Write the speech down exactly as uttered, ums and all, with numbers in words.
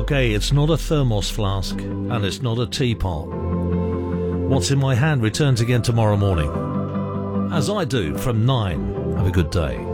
Okay, it's not a thermos flask, and it's not a teapot. What's in My Hand returns again tomorrow morning, as I do, from nine. Have a good day.